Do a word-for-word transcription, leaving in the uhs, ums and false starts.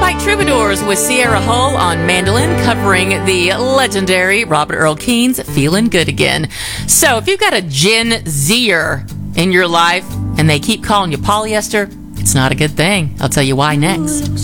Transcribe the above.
Turnpike Troubadours with Sierra Hull on mandolin, covering the legendary Robert Earl Keen's Feeling Good Again. So if you've got a Gen Zer in your life and they keep calling you polyester, it's not a good thing. I'll tell you why next.